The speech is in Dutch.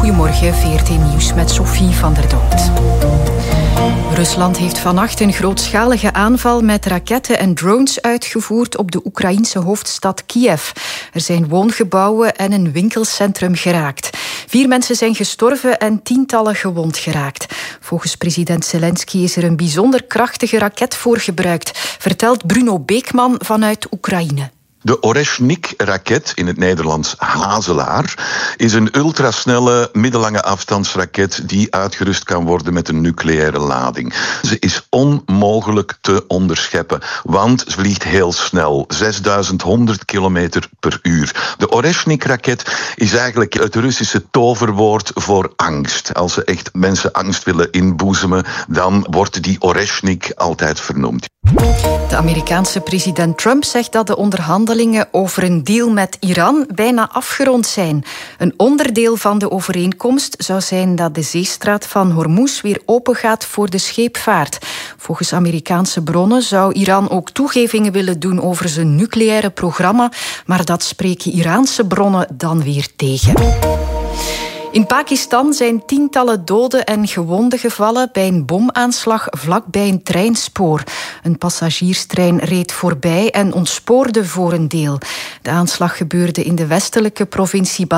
Goedemorgen, VRT Nieuws met Sophie van der Dood. Rusland heeft vannacht een grootschalige aanval met raketten en drones uitgevoerd op de Oekraïense hoofdstad Kiev. Er zijn woongebouwen en een winkelcentrum geraakt. 4 mensen zijn gestorven en tientallen gewond geraakt. Volgens president Zelensky is er een bijzonder krachtige raket voor gebruikt, vertelt Bruno Beekman vanuit Oekraïne. De Oreshnik-raket, in het Nederlands Hazelaar, is een ultrasnelle middellange afstandsraket die uitgerust kan worden met een nucleaire lading. Ze is onmogelijk te onderscheppen, want ze vliegt heel snel, 6100 kilometer per uur. De Oreshnik-raket is eigenlijk het Russische toverwoord voor angst. Als ze echt mensen angst willen inboezemen, dan wordt die Oreshnik altijd vernoemd. De Amerikaanse president Trump zegt dat de onderhandelingen over een deal met Iran bijna afgerond zijn. Een onderdeel van de overeenkomst zou zijn dat de zeestraat van Hormuz weer opengaat voor de scheepvaart. Volgens Amerikaanse bronnen zou Iran ook toegevingen willen doen over zijn nucleaire programma, maar dat spreken Iraanse bronnen dan weer tegen. In Pakistan zijn tientallen doden en gewonden gevallen bij een bomaanslag vlakbij een treinspoor. Een passagierstrein reed voorbij en ontspoorde voor een deel. De aanslag gebeurde in de westelijke provincie